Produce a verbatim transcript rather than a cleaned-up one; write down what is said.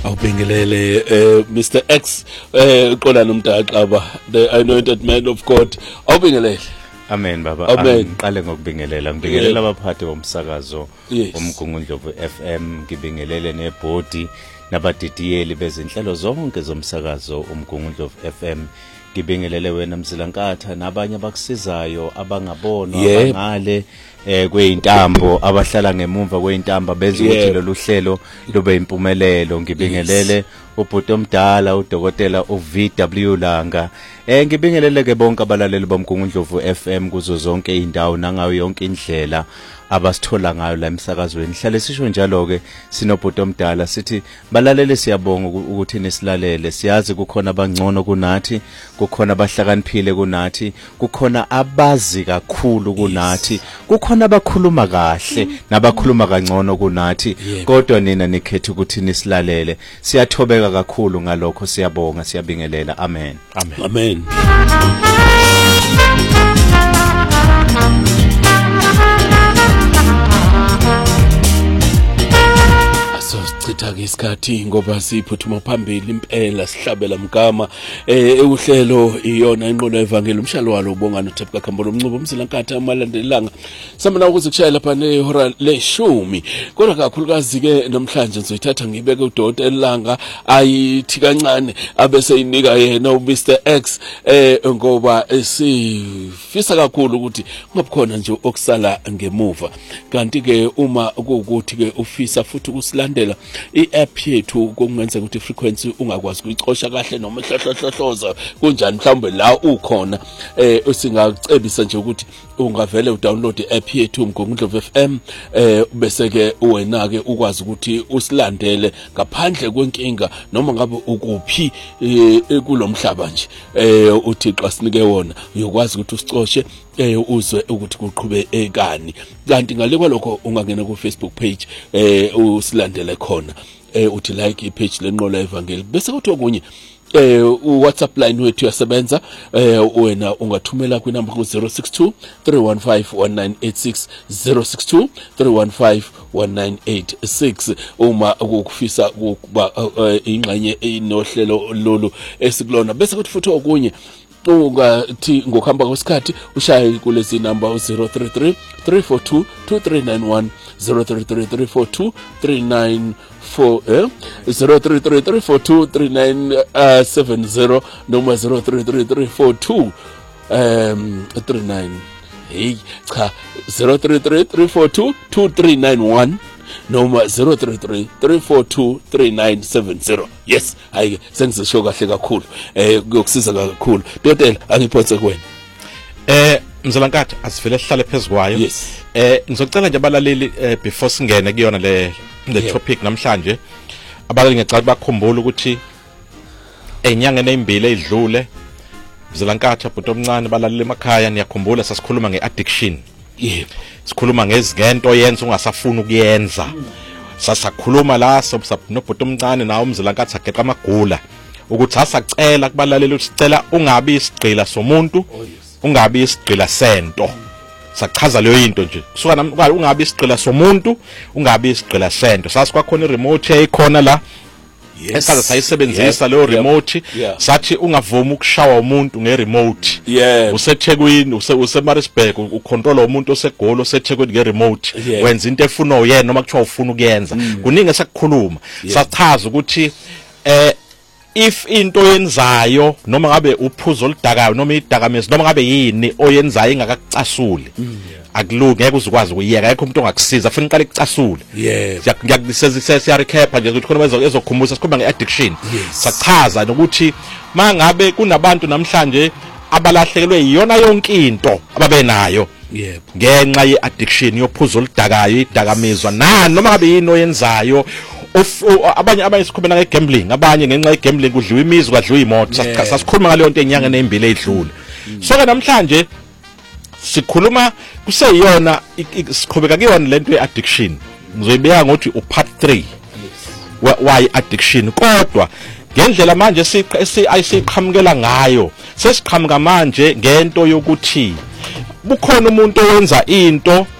Awubingelele eh Mister X eh uqola nomdaqaba the anointed man of God. Awubingelele. Amen baba. Amen. Ngiqale ngokubingelela. Ngibingelela abaphathi bomsakazo omgungundlovu F M, ngibingelele nebhodi nabadidiyeli bezinhlelo zonke zomsakazo umgungundlovu F M. Ngibingelele wena Mzilankatha nabanye abakusizayo abangabonwa abangale eh kweintambo abahlala ngemumva kweintambo benza ukuthi lolu hlelo lube impumelelo. Ngibingelele ubhuti omdala udokotela uV W Langa. Eh ngibingelele ke bonke abalaleli bomgungundlovu F M kuzo zonke indawo nangayo yonke indlela abasithola ngayo la emsakazweni. Hlale sisho njalo ke sinobhuti omdala sithi balalele siyabonga ukuthi nesilalele. Siyazi kukhona abangcono kunathi, kukhona abahlakaniphile kunathi, kukhona abazi kakhulu kunathi, kukhona abakhuluma kahle nabakhuluma kangcono kunathi, kodwa nina nikhetha ukuthi nisilalele. Siyathobeka kakhulu ngalokho, siyabonga, siyabingelela. Amen. Amen. Amen. Sithitha ke isikhathi ngoba siphuthuma phambili impela sihlabela mgama eh uhlelo iyona inqono evangeli umshalo walo ubongana uThepha Khambolo umncubo Mzilankatha amalandelanga samana ukuze kushaya lapha nehora leshumi. Kodwa kakhulukazi ke namhlanje ngizoyithatha ngibeke uDokotela Langa ayithi kancane abese inika yena uMister X eh ngoba sifisa kakhulu ukuthi kungabukhona nje okusala ngemuva. Kanti ke uma ukuthi ke ufisa futhi ukusilandela i-app yethu kungenza ukuthi frequency ungakwazi ukuyicosha kahle noma ehlohlohloza kunjani mhlawumbe la ukhona eh usingacebisa nje ukuthi ungavele udownload i-app yethu umgungundlovu F M eh bese ke wena ke ukwazi ukuthi usilandele ngaphandle kwenkinga noma ngabe ukuphi kulomhlaba nje eh uThixo asinike wona uyokwazi ukuthi usicoshe eh uzwe ukuthi kuqhube ekani. Kanti ngale kwalokho ungangena ku Facebook page eh usilandele khona eh uthi like ipage lenqola evangeli bese kuthi okunye eh uWhatsApp line wethu yasebenza eh wena ungathumela ku number ku zero six two three one five one nine eight six zero six two three one five one nine eight six uma ukufisa ukuba ingxenye inohlelo lolu esikulona. Bese kuthi futhi okunye ungathi ngokuhamba kwesikhathi ushaye kulezi number zero three three three four two two three nine one zero three three three four two three nine four eh zero three three three four two three nine seven zero noma zero three three three four two um three nine hey cha zero three three three four two two three nine one noma zero three three three four two three nine seven zero. Yes, hayi sengizisho kahle kakhulu eh kuyokusiza kakhulu. Dokotela angiphonse kuwena. Eh Mzilankatha asivele sihlale phezukwayo. Yes. Eh ngizocela nje abalaleli before singene kuyona le le topic namhlanje abalaleli ngicela bakhumbule ukuthi enyangeni ezimbili edlule Mzilankatha bhuti omncane balaleli emakhaya niyakhumbula sasikhuluma ngeaddiction. Yebo. Sikhuluma ngezigento yenza ungasafuni ukuyenza. Sasakhuluma la sobhuti omncane nawo Mzilankatha ageqa amagula ukuthi asacela kubalaleli ukuthi sicela ungabi isigqila somuntu, ungabi isigqila sento. Sachaza leyo into nje. Kusuka nami ungabi isigqila somuntu, ungabi isigqila sento. Sasikwakhona iremote eyikhona la. Esaza sayisebenzisa leyo remote sathi ungavuma ukushawa umuntu ngeremote. UseThekwini useMaritzburg ucontrol umuntu osegoli oseThekwini ngeremote wenza into efuna uyena noma kuthiwa ufuna ukuyenza. Kuningi esakukhuluma sachaza ukuthi eh if into yenzayo noma ngabe uphuzo oludakayo noma idakamizwa noma ngabe yini oyenzayo ingakakucasuli akulungi ngeke uzukwazi ukuyeka ayikho umuntu ongakusiza funa iqale ikucasule. Ngiyakubisezisa siya recap nje ukuthi khona ezokhumbuza sikhuluma ngeaddiction. Sachaza nokuthi mangabe kunabantu namhlanje abalahlekelwe iyona yonke into ababenayo ngenxa yeaddiction yophuzo oludakayo idakamizwa nani noma ngabe yini oyenzayo. Abanye abanye sikhuluma ngegambling, abanye ngenxa yegambling kudliwa imizwa kwadliwa imoto. Sasikhuluma ngale nto enyangeni ezimbili edlule. So ke namhlanje sikhuluma kuseyiyona sikhobeka kuyona lento yeaddiction. Ngizoyibeka ngokuthi upart three why addiction, kodwa ngendlela manje siqhamukela ngayo sesiqhamuka manje ngento yokuthi bukhona umuntu owenza into